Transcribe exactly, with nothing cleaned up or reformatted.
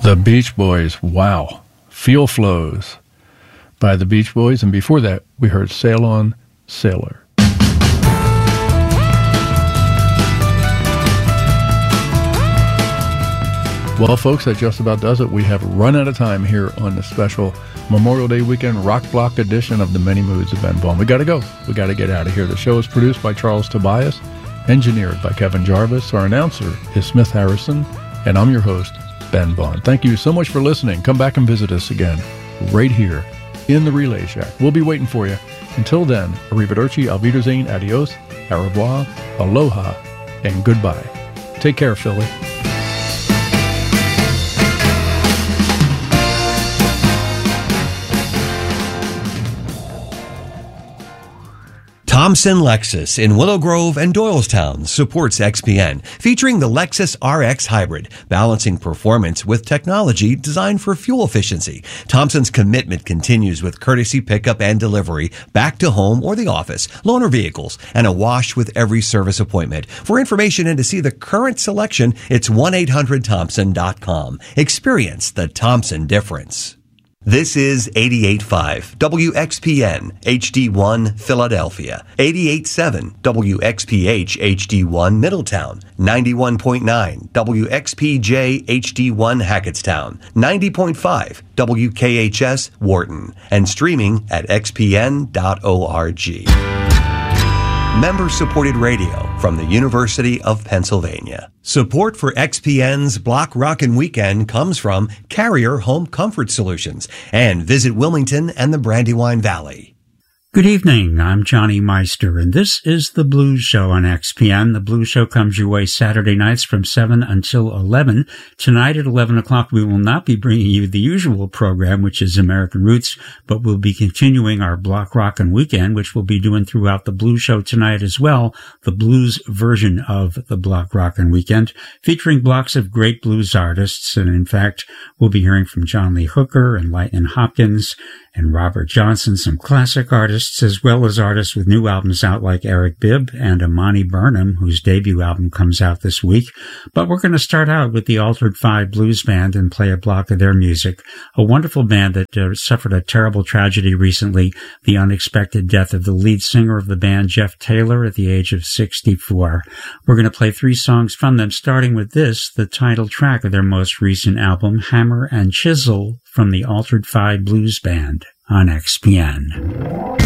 The Beach Boys, wow. Feel Flows by the Beach Boys. And before that, we heard Sail On, Sailor. Well, folks, that just about does it. We have run out of time here on the special Memorial Day weekend rock block edition of the Many Moods of Ben Vaughn. We got to go. We got to get out of here. The show is produced by Charles Tobias, engineered by Kevin Jarvis. Our announcer is Smith Harrison, and I'm your host, Ben Vaughn. Thank you so much for listening. Come back and visit us again right here in the Relay Shack. We'll be waiting for you. Until then, arrivederci, auf Wiedersehen, adios, au revoir, aloha, and goodbye. Take care, Philly. Thompson Lexus in Willow Grove and Doylestown supports X P N, featuring the Lexus R X Hybrid, balancing performance with technology designed for fuel efficiency. Thompson's commitment continues with courtesy pickup and delivery back to home or the office, loaner vehicles, and a wash with every service appointment. For information and to see the current selection, it's one eight hundred thompson dot com. Experience the Thompson difference. This is eighty-eight point five W X P N H D one Philadelphia, eighty-eight point seven W X P H H D one Middletown, ninety-one point nine W X P J H D one Hackettstown, ninety point five W K H S Wharton, and streaming at x p n dot org. Member-supported radio from the University of Pennsylvania. Support for X P N's Block Rockin' Weekend comes from Carrier Home Comfort Solutions and Visit Wilmington and the Brandywine Valley. Good evening, I'm Johnny Meister, and this is The Blues Show on X P N. The Blues Show comes your way Saturday nights from seven until eleven. Tonight at eleven o'clock, we will not be bringing you the usual program, which is American Roots, but we'll be continuing our Block Rockin' Weekend, which we'll be doing throughout The Blues Show tonight as well, the blues version of the Block Rockin' Weekend, featuring blocks of great blues artists. And in fact, we'll be hearing from John Lee Hooker and Lightnin' Hopkins and Robert Johnson, some classic artists, as well as artists with new albums out like Eric Bibb and Amani Burnham, whose debut album comes out this week. But we're going to start out with the Altered Five Blues Band and play a block of their music, a wonderful band that uh, suffered a terrible tragedy recently, the unexpected death of the lead singer of the band, Jeff Taylor, at the age of sixty-four. We're going to play three songs from them, starting with this, the title track of their most recent album, Hammer and Chisel, from the Altered Five Blues Band on X P N.